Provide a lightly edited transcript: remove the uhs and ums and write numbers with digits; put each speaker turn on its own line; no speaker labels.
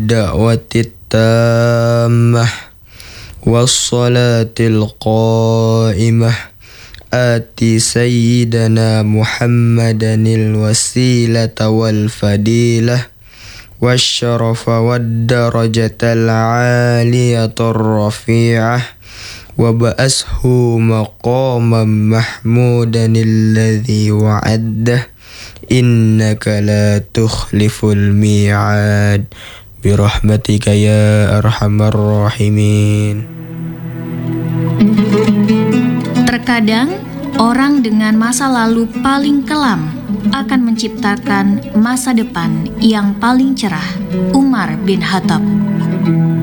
الدعوة التامة والصلاة القائمة آت سيدنا محمدا الوسيلة والفضيلة والشرف والدرجة العالية الرفيعة وبعثه مقاما محمودا الذي وعده إنك لا تخلف الميعاد برحمتك يا أرحم الراحمين.
Terkadang orang dengan masa lalu paling kelam akan menciptakan masa depan yang paling cerah. Umar bin Khattab.